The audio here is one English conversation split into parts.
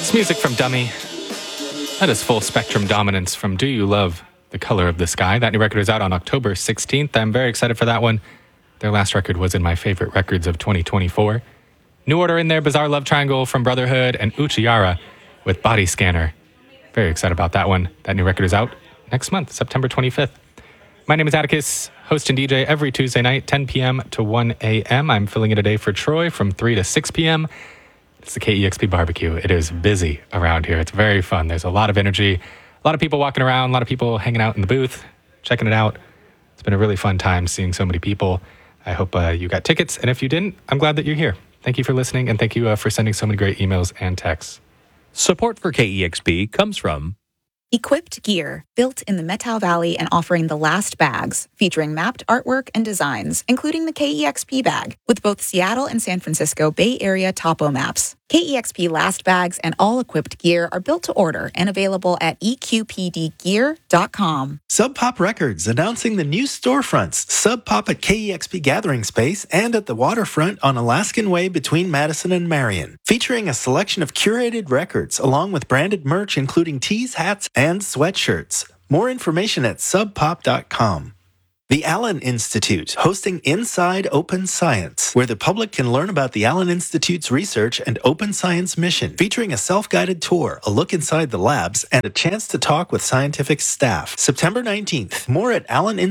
Music from Dummy. That is Full Spectrum Dominance from Do You Love the Color of the Sky. That new record is out on October 16th. I'm very excited for that one. Their last record was in my favorite records of 2024. New Order in there, Bizarre Love Triangle from Brotherhood, and Uchiara with Body Scanner. Very excited about that one. That new record is out next month, September 25th. My name is Atticus, host and DJ every Tuesday night, 10 p.m. to 1 a.m. I'm filling in today for Troy from 3 to 6 p.m. It's the KEXP barbecue. It is busy around here. It's very fun. There's a lot of energy, a lot of people walking around, a lot of people hanging out in the booth, checking it out. It's been a really fun time seeing so many people. I hope you got tickets, and if you didn't, I'm glad that you're here. Thank you for listening, and thank you for sending so many great emails and texts. Support for KEXP comes from Equipped Gear, built in the Methow Valley and offering the last bags, featuring mapped artwork and designs, including the KEXP bag, with both Seattle and San Francisco Bay Area topo maps. KEXP last bags and all equipped gear are built to order and available at eqpdgear.com. Sub Pop Records announcing the new storefronts, Sub Pop at KEXP Gathering Space and at the waterfront on Alaskan Way between Madison and Marion, featuring a selection of curated records along with branded merch including tees, hats, and sweatshirts. More information at subpop.com. The Allen Institute, hosting Inside Open Science, where the public can learn about the Allen Institute's research and open science mission, featuring a self-guided tour, a look inside the labs, and a chance to talk with scientific staff. September 19th. More at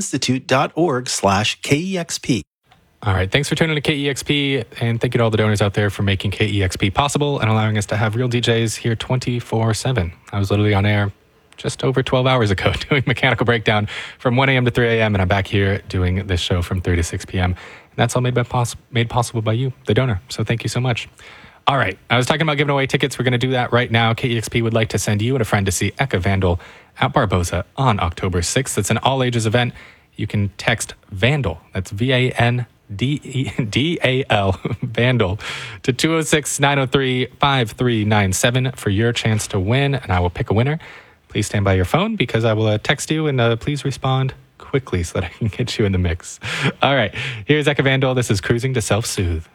alleninstitute.org/KEXP. All right, thanks for tuning to KEXP, and thank you to all the donors out there for making KEXP possible and allowing us to have real DJs here 24/7. I was literally on air just over 12 hours ago doing Mechanical Breakdown from 1 a.m. to 3 a.m., and I'm back here doing this show from 3 to 6 p.m. And that's all made possible by you, the donor. So thank you so much. All right, I was talking about giving away tickets. We're going to do that right now. KEXP would like to send you and a friend to see Eka Vandal at Barboza on October 6th. It's an all-ages event. You can text Vandal, that's VANDAL, Vandal, to 206-903-5397 for your chance to win, and I will pick a winner. Please stand by your phone because I will text you, and please respond quickly so that I can get you in the mix. All right, here's Eka Vandal. This is Cruising to Self-Soothe.